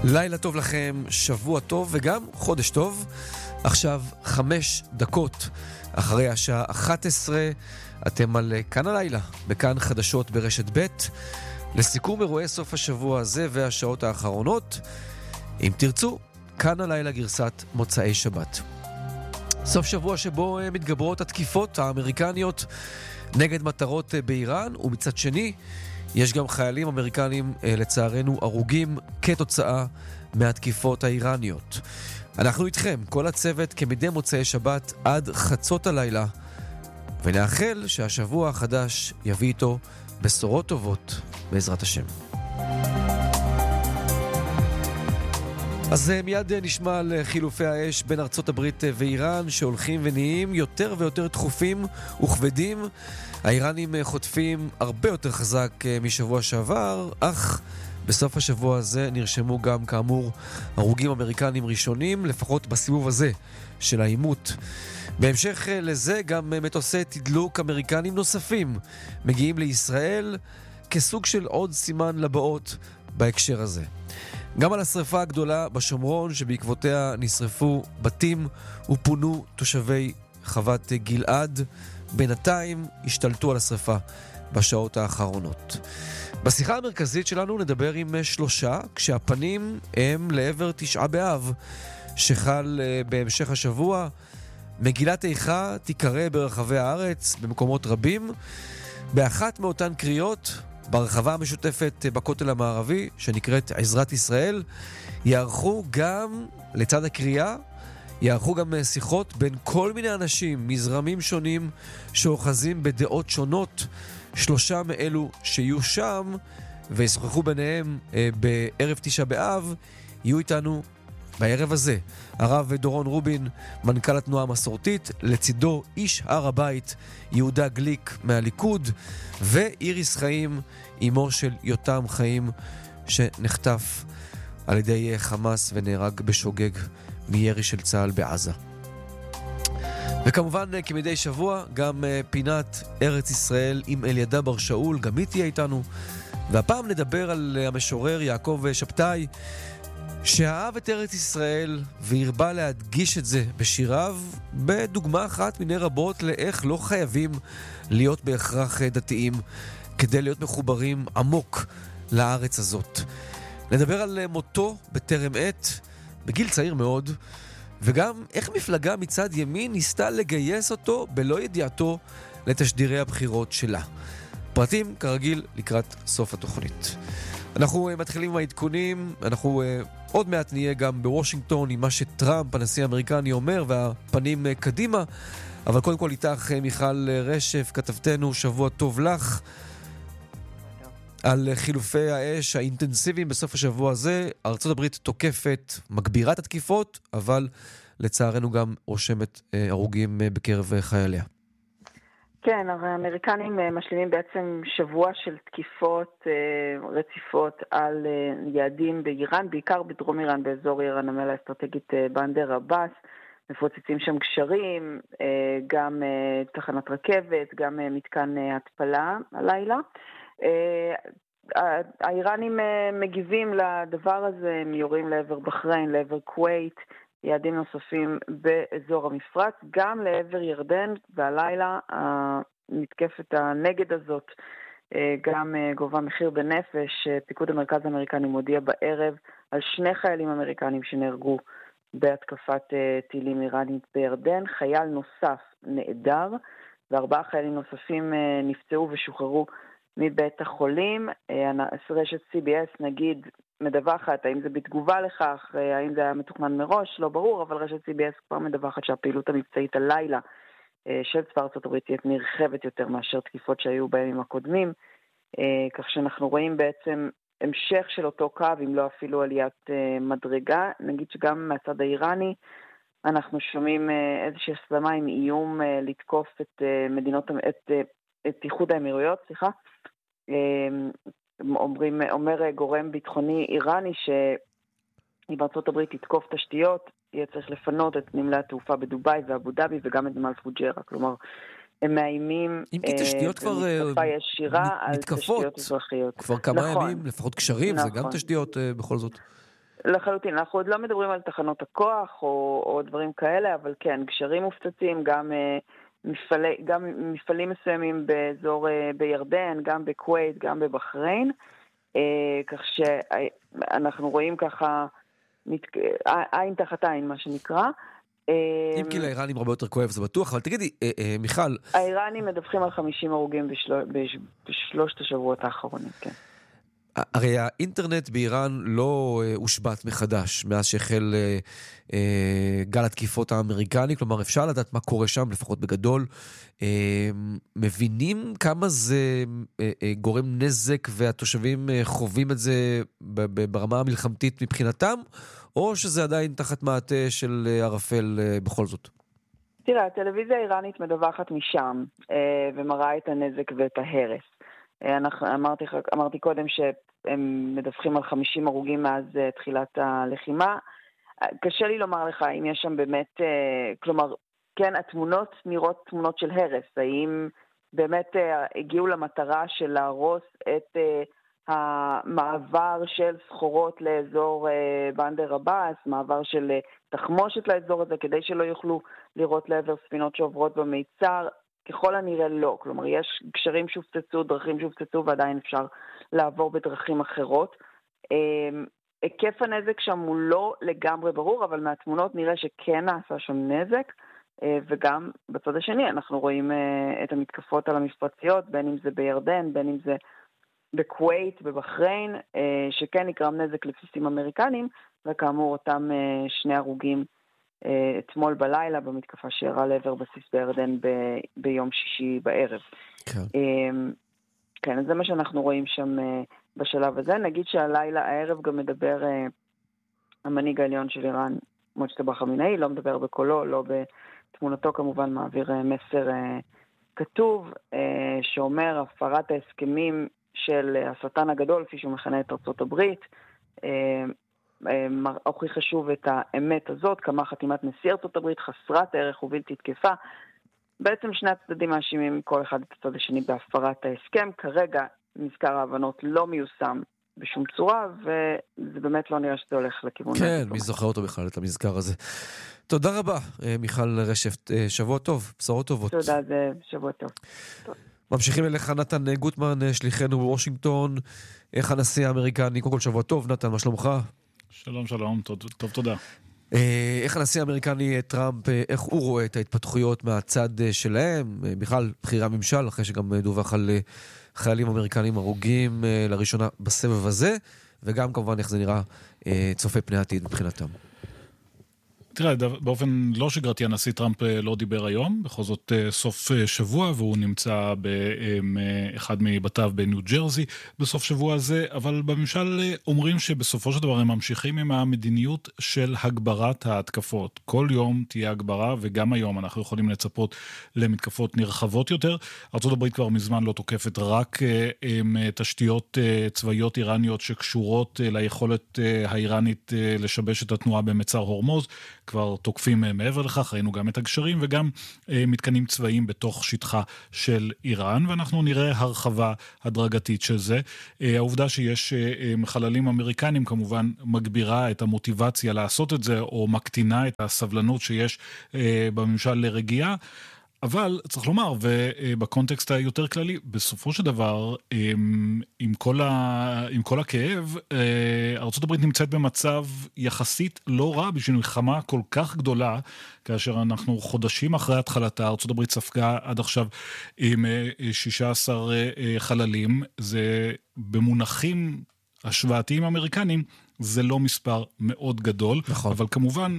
לילה טוב לכם, שבוע טוב וגם חודש טוב. עכשיו 5 דקות אחרי השעה 11, אתם על כאן הלילה, בכאן חדשות ברשת ב', לסיכום אירועי סוף השבוע הזה והשעות האחרונות. אם תרצו, כאן הלילה גרסת מוצאי שבת. סוף שבוע שבו מתגברות התקיפות האמריקניות נגד מטרות באיראן, ומצד שני יש גם חיילים אמריקנים לצערנו הרוגים כתוצאה מהתקיפות האיראניות. אנחנו איתכם, כל הצוות כמדי מוצאי שבת עד חצות הלילה, ונאחל שהשבוע החדש יביא איתו בשורות טובות בעזרת השם. אז מיד נשמע על חילופי האש בין ארצות הברית ואיראן שהולכים ונהיים יותר ויותר דחופים וכבדים. האיראנים חוטפים הרבה יותר חזק משבוע שעבר, אך בסוף השבוע הזה נרשמו גם כאמור הרוגים אמריקנים ראשונים, לפחות בסיבוב הזה של העימות. בהמשך לזה גם מטוסי תדלוק אמריקנים נוספים מגיעים לישראל כסוג של עוד סימן לבאות בהקשר הזה. גם על השריפה הגדולה בשומרון שבעקבותיה נשרפו בתים ופונו תושבי חוות גלעד, בינתיים השתלטו על השריפה בשעות האחרונות. בשיחה המרכזית שלנו נדבר עם 3, כשהפנים הם לעבר 9 באב שחל בהמשך השבוע. מגילת איכה תיקרא ברחבי הארץ במקומות רבים. באחת מאותן קריאות ברחבה המשותפת בכותל המערבי שנקראת עזרת ישראל יערכו גם, לצד הקריאה, יערכו גם שיחות בין כל מיני אנשים מזרמים שונים שאוחזים בדעות שונות. 3 מאלו שיהיו שם וישוחחו ביניהם בערב 9 באב יהיו איתנו בערב הזה הרב דורון רובין, מנכ"ל התנועה המסורתית, לצידו איש הר הבית יהודה גליק מהליכוד, ואיריס חיים, אמו של יותם חיים שנחטף על ידי חמאס ונהרג בשוגג מירי של צה"ל בעזה. וכמובן כמדי שבוע גם פינת ארץ ישראל עם אלידע בר שאול, גם היא תהיה איתנו, והפעם נדבר על המשורר יעקב שבתאי שאהב את ארץ ישראל והרבה להדגיש את זה בשיריו, בדוגמה אחת מיני רבות לאיך לא חייבים להיות בהכרח דתיים כדי להיות מחוברים עמוק לארץ הזאת. נדבר על מותו בטרם עת, בגיל צעיר מאוד, וגם איך מפלגה מצד ימין ניסתה לגייס אותו בלא ידיעתו לתשדירי הבחירות שלה. פרטים כרגיל לקראת סוף התוכנית. אנחנו מתחילים עם העדכונים, אנחנו עוד מעט נהיה גם בוושינגטון עם מה שטראמפ, הנשיא האמריקני, אומר, והפנים קדימה. אבל קודם כל איתך מיכל רשף, כתבתנו, שבוע טוב לך. על חילופי האש האינטנסיביים בסוף השבוע הזה, ארצות הברית תוקפת, מגבירה את התקיפות, אבל לצערנו גם רושמת הרוגים בקרב חייליה. כן, האמריקנים משלימים בעצם שבוע של תקיפות רציפות על יעדים באיראן, בעיקר בדרום איראן, באזור איראן המלאה האסטרטגית בנדר עבאס. מפוצצים שם גשרים, גם תחנת רכבת, גם מתקן התפלה הלילה. האיראנים מגיבים לדבר הזה, הם יורים לעבר בחריין, לעבר כווית, יעדים נוספים באזור המפרץ, גם לעבר ירדן, והלילה המתקפת הנגד הזאת גם גובה מחיר בנפש. פיקוד המרכז האמריקני מודיע בערב על 2 חיילים אמריקנים שנהרגו בהתקפת טילים איראנית בירדן. חייל נוסף נעדר, ו4 חיילים נוספים נפצעו ושוחררו מבית החולים. רשת CBS נגיד מדווחת, האם זה בתגובה לכך, האם זה היה מתוכנן מראש, לא ברור, אבל רשת CBS כבר מדווחת שהפעילות המבצעית הלילה של צבא ארצות הברית תהיה נרחבת יותר מאשר תקיפות שהיו בימים הקודמים, כך שאנחנו רואים בעצם המשך של אותו קו, אם לא אפילו עליית מדרגה. נגיד שגם מהצד האיראני אנחנו שומעים איזושהי הסלמה עם איום לתקוף את את איחוד האמירויות, אומר גורם ביטחוני איראני שאם ארצות הברית תתקוף תשתיות, יהיה צריך לפנות את נמלי התעופה בדובאי ואבו דאבי וגם את נמל פוג'רה. כלומר, הם מאיימים תשתיות כבר ישירה על תשתיות אזרחיות. כבר כמה ימים, לפחות קשרים, זה גם תשתיות בכל זאת. לחלוטין, אנחנו עוד לא מדברים על תחנות הכוח או דברים כאלה, אבל כן, גשרים מופצצים, גם מפעלים מסוימים באזור בירדן, גם בכווית, גם בבחריין, כך שאנחנו רואים ככה עין תחת עין, מה שנקרא. אם כי לאיראנים הרבה יותר כואב, זה בטוח, אבל תגידי, מיכל... האיראנים מדווחים על 50 הרוגים בשלושת השבועות האחרונים, כן. הרי האינטרנט באיראן לא הושבת מחדש מאז שהחל גל התקיפות האמריקני, כלומר אפשר לדעת מה קורה שם, לפחות בגדול. מבינים כמה זה גורם נזק והתושבים חווים את זה ברמה המלחמתית מבחינתם, או שזה עדיין תחת מעטה של ערפל בכל זאת? תראה, הטלוויזיה האיראנית מדווחת משם ומראה את הנזק ואת ההרס. אמרתי קודם שהם מדווחים על 50 הרוגים מאז תחילת הלחימה. קשה לי לומר לך אם יש שם באמת, כלומר, כן, התמונות נראות תמונות של הרס. האם באמת הגיעו למטרה של להרוס את המעבר של סחורות לאזור בנדר עבאס, מעבר של תחמושת לאזור הזה, כדי שלא יוכלו לראות לעבר ספינות שעוברות במיצר? ככל הנראה לא. כלומר, יש גשרים שהופצצו, דרכים שהופצצו, ועדיין אפשר לעבור בדרכים אחרות. היקף הנזק שם הוא לא לגמרי ברור, אבל מהתמונות נראה שכן נעשה שם נזק, וגם בצד השני אנחנו רואים את המתקפות על המפרציות, בין אם זה בירדן, בין אם זה בכווית, בבחריין, שכן נגרם נזק לבסיסים אמריקנים, וכאמור אותם 2 הרוגים אתמול בלילה במתקפה שאירעה לעבר בסיס בירדן ביום שישי בערב. כן, אז זה מה שאנחנו רואים שם בשלב הזה. נגיד שהלילה, הערב גם מדבר המנהיג העליון של איראן, מוג'תבא חמינאי, לא מדבר בקולו, לא בתמונתו כמובן, מעביר מסר כתוב, שאומר הפרת ההסכמים של השטן הגדול, כפי שהוא מכנה את ארצות הברית, הוכיחה שוב את האמת הזאת, כמה חתימת נשיא ארצות הברית חסרת ערך ובלתי תקפה. בעצם שני הצדדים מאשימים כל אחד את הצד השני בהפרת ההסכם. כרגע מזכר ההבנות לא מיושם בשום צורה, וזה באמת לא נראה שזה הולך לכיוון. כן, מי זוכר אותו בכלל, את המזכר הזה. תודה רבה, מיכל רשף. שבוע טוב, בשורות טובות. תודה, זה שבוע טוב. ממשיכים אליך נתן גוטמן, שליחנו בוושינגטון. איך הנשיא האמריקני? קודם כל שבוע טוב, נתן, מה שלומך? שלום, שלום, טוב, תודה. איך הנשיא האמריקני טראמפ, איך הוא רואה את ההתפתחויות מהצד שלהם, בכלל בחירי הממשל, אחרי שגם דווח על חיילים אמריקנים הרוגים לראשונה בסבב הזה, וגם כמובן איך זה נראה צופה פני העתיד מבחינתם. תראה, באופן לא שגרתי, הנשיא טראמפ לא דיבר היום, בכל זאת סוף שבוע, והוא נמצא באחד מבתיו בניו ג'רזי בסוף שבוע הזה, אבל בממשל אומרים שבסופו של דבר הם ממשיכים עם המדיניות של הגברת ההתקפות. כל יום תהיה הגברה, וגם היום אנחנו יכולים לצפות למתקפות נרחבות יותר. ארצות הברית כבר מזמן לא תוקפת רק עם תשתיות צבאיות איראניות שקשורות ליכולת האיראנית לשבש את התנועה במצר הורמוז, כבר תוקפים מעבר לכך, ראינו גם את הגשרים וגם מתקנים צבאיים בתוך שטחה של איראן, ואנחנו נראה הרחבה הדרגתית של זה. העובדה שיש חללים אמריקנים כמובן מגבירה את המוטיבציה לעשות את זה, או מקטינה את הסבלנות שיש בממשל לרגיעה, אבל צריך לומר, ובקונטקסט היותר כללי, בסופו של דבר, עם כל הכאב, ארצות הברית נמצאת במצב יחסית לא רע בשביל מלחמה כל כך גדולה, כאשר אנחנו חודשים אחרי התחלתה, ארצות הברית ספגה עד עכשיו עם 16 חללים, זה במונחים השוואתיים אמריקנים, זה לא מספר מאוד גדול, נכון. אבל כמובן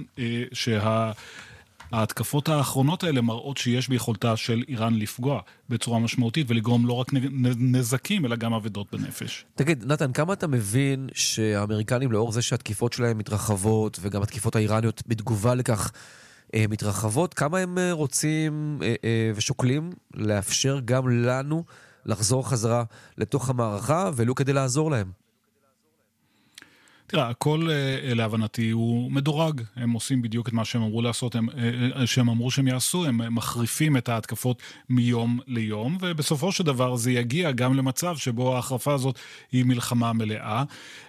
ההתקפות האחרונות האלה מראות שיש ביכולתה של איראן לפגוע בצורה משמעותית ולגרום לא רק נזקים, אלא גם אבדות בנפש. תגיד, נתן, כמה אתה מבין שהאמריקנים, לאור זה שהתקיפות שלהם מתרחבות, וגם התקיפות האיראניות בתגובה לכך מתרחבות, כמה הם רוצים ושוקלים לאפשר גם לנו לחזור חזרה לתוך המערכה, ולו כדי לעזור להם? תראה, הכל להבנתי הוא מדורג, הם עושים בדיוק את מה שהם אמרו לעשות, שהם אמרו שהם יעשו, הם מחריפים את ההתקפות מיום ליום, ובסופו של דבר זה יגיע גם למצב שבו ההחרפה הזאת היא מלחמה מלאה.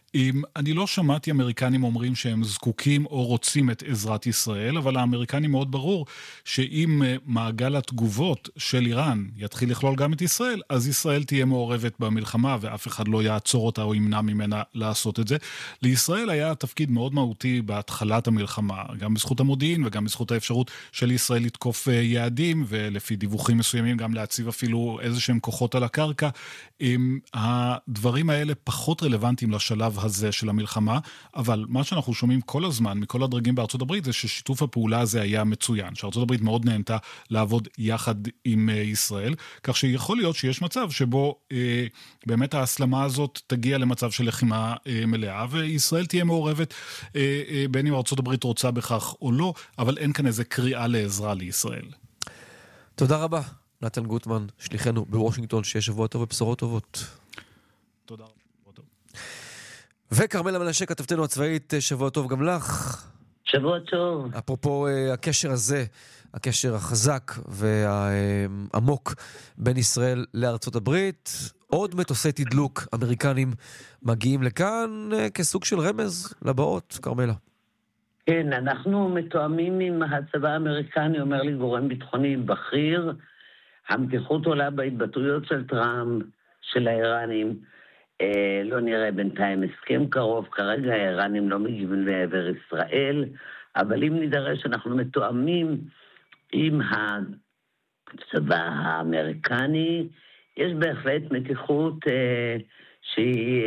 אני לא שמעתי אמריקנים אומרים שהם זקוקים או רוצים את עזרת ישראל, אבל האמריקנים מאוד ברור שאם מעגל התגובות של איראן יתחיל לכלול גם את ישראל, אז ישראל תהיה מעורבת במלחמה ואף אחד לא יעצור אותה או ימנע ממנה לעשות את זה. לישראל היה תפקיד מאוד מהותי בהתחלת המלחמה, גם בזכות המודיעין וגם בזכות האפשרות של ישראל לתקוף יעדים, ולפי דיווחים מסוימים גם להציב אפילו איזשהם כוחות על הקרקע. הדברים האלה פחות רלוונטיים לשלב הזה של המלחמה, אבל מה שאנחנו שומעים כל הזמן מכל הדרגים בארצות הברית זה ששיתוף הפעולה הזה היה מצוין, שארצות הברית מאוד נהנתה לעבוד יחד עם ישראל, כך שיכול להיות שיש מצב שבו באמת ההסלמה הזאת תגיע למצב של לחימה מלאה, וישראל תהיה מעורבת בין אם ארצות הברית רוצה בכך או לא, אבל אין כאן איזה קריאה לעזרה לישראל. תודה רבה, נתן גוטמן, שליחנו בוושינגטון, שיהיה שבוע טוב ובשורות טובות. תודה רבה. וכרמלה מנשה, כתבתנו הצבאית, שבוע טוב גם לך. שבוע טוב. אפרופו הקשר הזה, הקשר החזק והעמוק בין ישראל לארצות הברית, עוד מטוסי תדלוק אמריקנים מגיעים לכאן כסוג של רמז לבאות, כרמלה. כן, אנחנו מתואמים עם הצבא האמריקני, אומר לי גורם ביטחוני בכיר, המתיחות עולה בהתבטאויות של טראמפ, של האיראנים, לא נראה בינתיים הסכם קרוב, כרגע האיראנים לא מגיבים לעבר ישראל, אבל אם נידרש אנחנו מתואמים עם הצבא האמריקני, יש בהחלט מתיחות שהיא,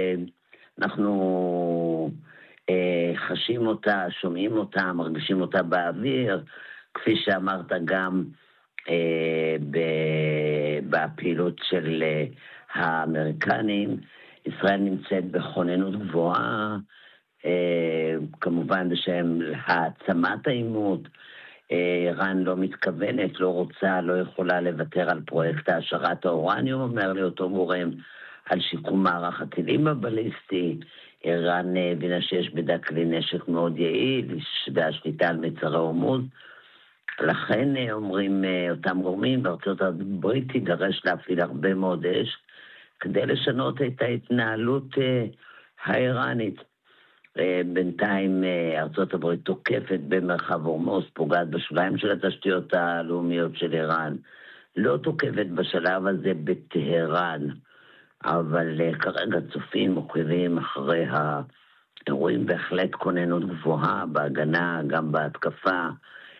אנחנו חשים אותה, שומעים אותה, מרגישים אותה באוויר, כפי שאמרת גם בפעילות של האמריקנים. ישראל נמצאת בכוננות גבוהה, כמובן בשם העצמת העימות. איראן לא מתכוונת, לא רוצה, לא יכולה לוותר על פרויקט העשרת האורניום, אומר לי אותו גורם, על שיקום מערך הטילים הבליסטי. איראן הבינה שיש בידה כלי נשק מאוד יעיל, והשליטה על מצרי הורמוז. לכן אומרים אותם גורמים, בארצות הברית תידרש להפעיל הרבה מאוד אש, כדי לשנות את ההתנהלות האיראנית. בינתיים ארצות הברית תוקפת במרחב הורמוז, פוגעת בשוליים של התשתיות הלאומיות של איראן, לא תוקפת בשלב הזה בטהרן, אבל כרגע צופים עוקבים אחרי האירועים, בהחלט כוננות גבוהה בהגנה, גם בהתקפה.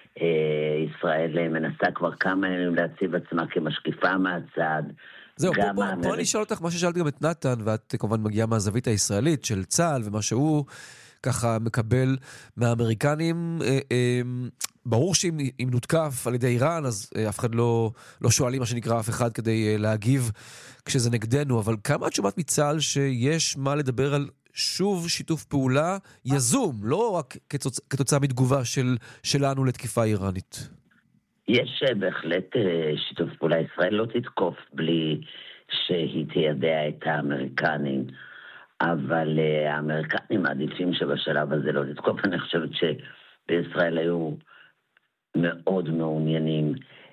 ישראל מנסה כבר כמה ימים להציב עצמה כמשקיפה מהצד. זהו, פה אני אשאל אותך מה ששאלתי גם את נתן, ואת כמובן מגיעה מהזווית הישראלית של צה"ל, ומה שהוא ככה מקבל מהאמריקנים. ברור שאם נותקף על ידי איראן, אז אף אחד לא שואלים מה שנקרא אף אחד כדי להגיב כשזה נגדנו, אבל כמה את שומעת מצה"ל שיש מה לדבר על שוב שיתוף פעולה יזום, לא רק כתוצאה מתגובה שלנו לתקיפה איראנית? יש בהחלט שיתוף פעולה. ישראל לא תתקוף בלי שהיא תיידע את האמריקנים, אבל האמריקנים מעדיפים שבשלב הזה לא תתקוף. אני חושבת שבישראל היו מאוד מעוניינים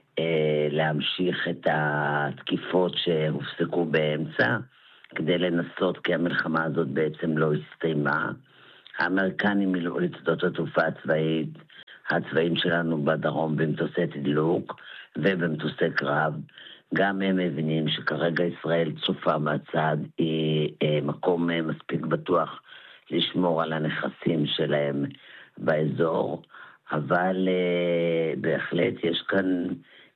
להמשיך את התקיפות שהופסקו באמצע, כדי לנסות, כי המלחמה הזאת בעצם לא הסתיימה. האמריקנים מילאו את שדות התעופה הצבאיים שלנו בדרום במטוסי תדלוק ובמטוסי קרב. גם הם מבינים שכרגע ישראל צופה מהצד, היא מקום מספיק בטוח לשמור על הנכסים שלהם באזור, אבל בהחלט יש כאן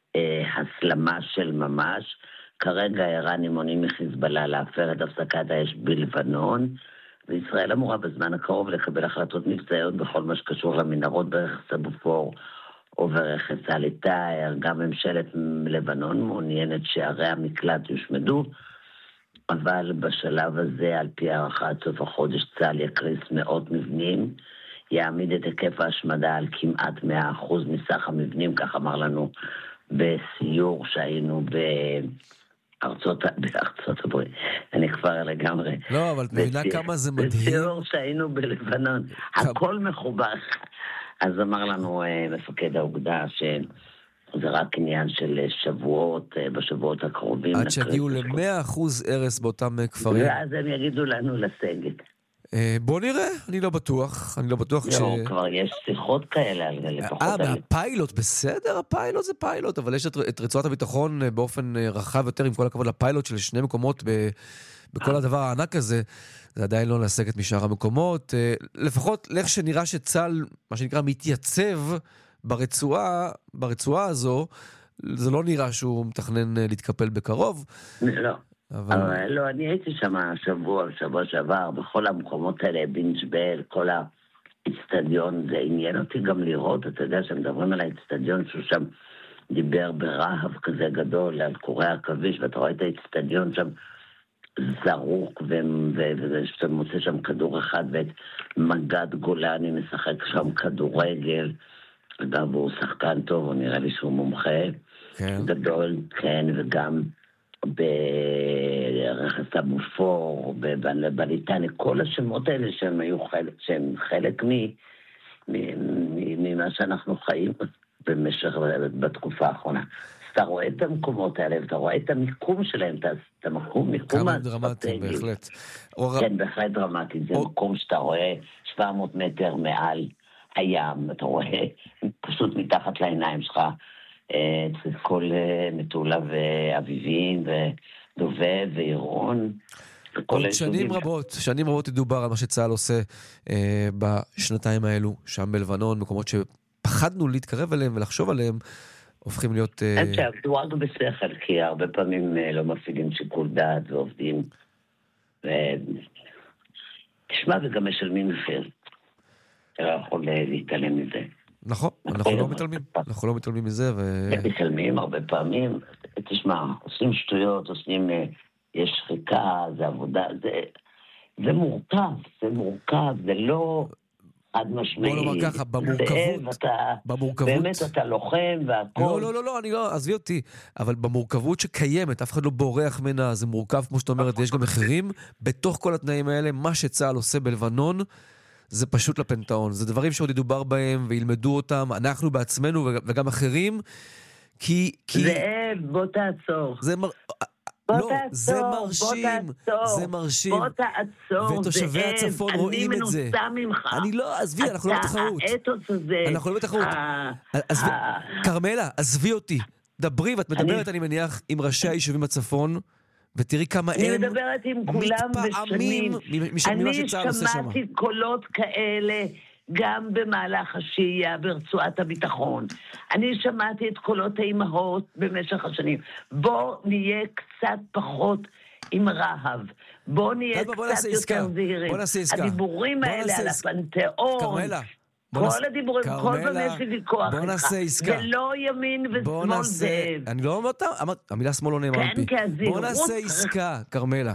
הסלמה של ממש. כרגע האיראנים מונעים מחיזבאללה להפר את הפסקת האש בלבנון, וישראל אמורה בזמן הקרוב לקבל החלטות מבצעיות בכל מה שקשור למנהרות ברכס הבופור או ברכס אל-טאהר. גם ממשלת לבנון מעוניינת שערי המקלט יושמדו, אבל בשלב הזה, על פי הערכה עד סוף החודש, צה"ל יקריס מאות מבנים, יעמיד את היקף ההשמדה על כמעט 100% מסך המבנים, כך אמר לנו בסיור שהיינו בארצות הברית. אני כבר לגמרי. לא, אבל את מבינה כמה זה מדהים. בסיור שהיינו בלבנון, הכל מחובר. אז אמר לנו מפקד האוגדה שזה רק עניין של שבועות, בשבועות הקרובים. עד שיגיעו ל100% הרס באותם כפרים. ואז הם יגידו לנו לסגת. בוא נראה, אני לא בטוח. לא, כבר יש שיחות כאלה, לפחות... מהפיילוט, בסדר, הפיילוט זה פיילוט, אבל יש את רצועת הביטחון באופן רחב יותר, עם כל הכבוד לפיילוט של 2 מקומות בכל הדבר הענק הזה, זה עדיין לא לסגת משאר המקומות. לפחות לך שנראה שצה"ל, מה שנקרא, מתייצב ברצועה הזו, זה לא נראה שהוא מתכנן להתקפל בקרוב. לא. אבל לא, אני הייתי שם שבוע שעבר, בכל המקומות האלה, בינג'בל, כל האצטדיון, זה עניין אותי גם לראות, אתה יודע שמדברים על האצטדיון שהוא שם דיבר ברהב כזה גדול, על קורי העכביש, ואתה רואה את האצטדיון שם זרוק, ואתה מוצא שם כדור אחד, ואת מגד גולני משחק שם כדורגל, אגב, הוא שחקן טוב, הוא נראה לי שהוא מומחה, כן. גדול, כן, וגם ברכס הבופור, בליטני, כל השמות האלה שהם חלק ממה שאנחנו חיים בתקופה האחרונה. אתה רואה את המקומות האלה, אתה רואה את המיקום שלהם, את המקום כמה דרמטי, בהחלט. כן, בהחלט דרמטי. זה מקום שאתה רואה 700 מטר מעל הים, אתה רואה פשוט מתחת לעיניים שלך, את כל מטולה ואביבים ודובב ועירון. עוד שנים רבות ידובר על מה שצה"ל עושה בשנתיים האלו, שם בלבנון, מקומות שפחדנו להתקרב אליהם ולחשוב עליהם, הופכים להיות... אין שעבדו רק בשכל, כי הרבה פעמים לא מפעילים שיקול דעת ועובדים. תשמע, וגם משלמים מחיר. אתה לא יכול להתעלם מזה. נכון, אנחנו לא מתעלמים מזה. מתעלמים הרבה פעמים. תשמע, עושים שטויות, יש שחיקה, זה עבודה, זה מורכב, זה לא... עד משמעי. בוא נאמר ככה, במורכבות. באמת אתה לוחם והכל. לא, אני לא, עזבי אותי. אבל במורכבות שקיימת, אף אחד לא בורח ממנה, זה מורכב, כמו שאת אומרת, ויש גם מחירים. בתוך כל התנאים האלה, מה שצה"ל עושה בלבנון, זה פשוט לפנתאון. זה דברים שעוד ידובר בהם, וילמדו אותם, אנחנו בעצמנו וגם אחרים, כי... בוא תעצור. לא, זה מרשים, בוא תעצור, ותושבי הצפון רואים את זה. אני מנוסה ממך. אני לא, עזבי, אנחנו לא בתחרות. האתוס הזה. אנחנו לא בתחרות. קרמלה, עזבי אותי. דברי, ואת מדברת, אני מניח, עם ראשי היישובים בצפון, ותראי כמה הם אני מדברת עם כולם בשנים. ממה שצה"ל עושה שם. אני שמעתי קולות כאלה, גם במהלך השהייה ברצועת הביטחון. אני שמעתי את קולות האימהות במשך השנים. בוא נהיה קצת פחות עם רהב. בוא נהיה קצת יותר זהירים. הדיבורים האלה על הפנתיאון, כל הדיבורים, כל פעם יש לי ויכוח איתך. זה לא ימין ושמאל זאב. אני לא אומר אותה, המילה שמאל לא נאמר על פי. בוא נעשה עסקה, קרמלה.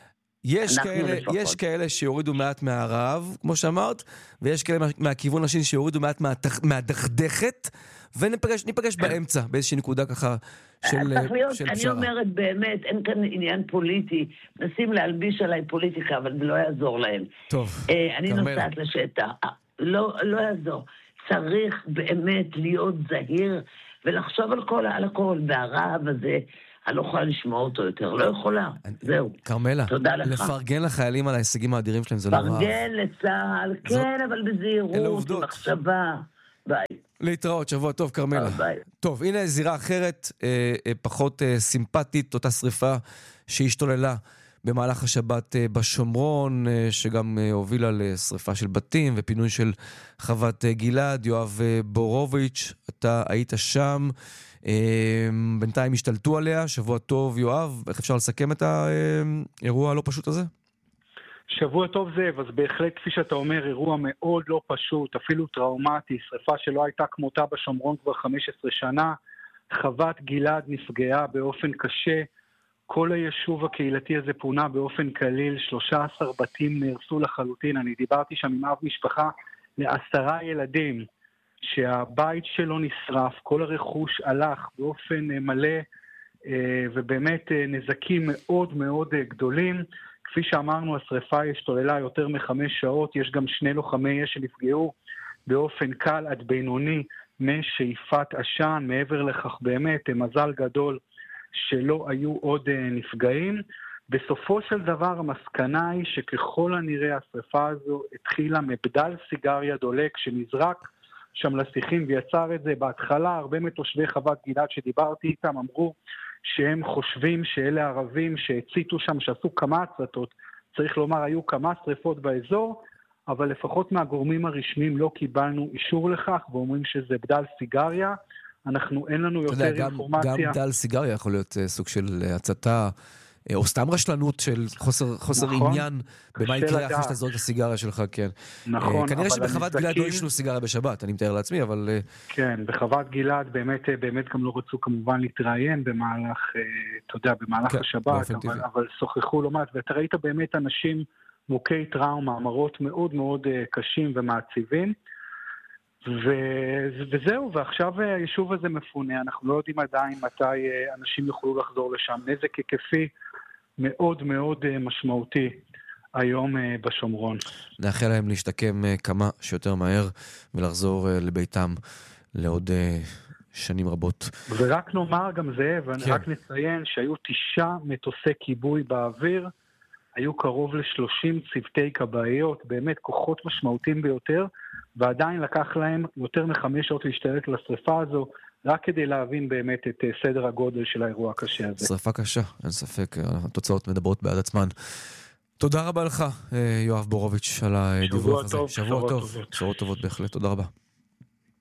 יש כאלה שיורידו מעט מהרעב, כמו שאמרת, ויש כאלה מהכיוון השני שיורידו מעט מהדכדכת, וניפגש באמצע, באיזושהי נקודה ככה של פשרה. אני אומרת באמת, אין כאן עניין פוליטי, נשים להלביש עליי פוליטיקה, אבל זה לא יעזור להם. טוב, אני נוסעת לשטח, לא יעזור. צריך באמת להיות זהיר, ולחשוב על הכל, והרעב הזה, אני לא יכולה לשמוע אותו יותר, לא יכולה, זהו. קרמלה, תודה לך. לפרגן לחיילים על ההישגים האדירים שלהם זה לא רע. לפרגן לצה"ל, כן, אבל בזהירות, במחשבה. ביי. להתראות, שבוע טוב, קרמלה. ביי. טוב, הנה זירה אחרת, פחות סימפטית, אותה שריפה שהשתוללה במהלך השבת בשומרון, שגם הובילה לשריפה של בתים ופינוי של חוות גלעד. יואב בורוביץ', אתה היית שם, בינתיים השתלטו עליה. שבוע טוב, יואב, איך אפשר לסכם את האירוע הלא פשוט הזה? שבוע טוב זאב, אז בהחלט כפי שאתה אומר, אירוע מאוד לא פשוט, אפילו טראומטי, שריפה שלא הייתה כמותה בשומרון כבר 15 שנה, חוות גלעד נפגעה באופן קשה, כל היישוב הקהילתי הזה פונה באופן כליל, 13 בתים נהרסו לחלוטין, אני דיברתי שם עם אב משפחה ל10 ילדים, שהבית שלו נשרף, כל הרכוש הלך באופן מלא, ובאמת נזקים מאוד מאוד גדולים, כפי שאמרנו, השריפה השתוללה יותר מ5 שעות, יש גם 2 לוחמי אש שנפגעו באופן קל עד בינוני משאיפת עשן, מעבר לכך באמת מזל גדול שלא היו עוד נפגעים, בסופו של דבר המסקנה היא שככל הנראה השריפה הזו התחילה מבדל סיגריה דולק שנזרק שם לשיחים ויצר את זה. בהתחלה הרבה מתושבי חוות גלעד שדיברתי איתם אמרו שהם חושבים שאלה ערבים שהציתו שם, שעשו כמה הצתות, צריך לומר היו כמה שריפות באזור, אבל לפחות מהגורמים הרשמיים לא קיבלנו אישור לכך, ואומרים שזה בדל סיגריה. אין לנו יותר אינפורמציה. גם בדל סיגריה יכול להיות סוג של הצתה, או סתם רשלנות של חוסר עניין במה יקרה אחרי שאתה זורק את הסיגריה שלך, כן. נכון. כנראה שבחוות גלעד לא ישנו סיגריה בשבת, אני מתאר לעצמי, אבל... כן, בחוות גלעד באמת גם לא רצו כמובן להתראיין במהלך, אתה יודע, במהלך השבת, אבל שוחחו לא מעט, ואתה ראית באמת אנשים מוכי טראומה, מראות מאוד מאוד קשים ומעציבים, וזהו, ועכשיו היישוב הזה מפונה, אנחנו לא יודעים עדיין מתי אנשים יוכלו לחזור לשם, נזק היקפי מאוד מאוד משמעותי היום בשומרון. נאחל להם להשתקם כמה שיותר מהר ולחזור לביתם לעוד שנים רבות. ורק נאמר גם זה, ורק נציין שהיו 9 מטוסי כיבוי באוויר, היו קרוב ל-30 צוותי כבאיות, באמת כוחות משמעותיים ביותר, ועדיין לקח להם יותר מ5 שעות להשתלט לשריפה הזו, רק כדי להבין באמת את סדר הגודל של האירוע הקשה הזה. שריפה קשה, אין ספק, התוצאות מדברות בעד עצמן. תודה רבה לך, יואב בורוביץ', על הדיווח הזה. שבוע טוב, בשורות טובות בהחלט, תודה רבה.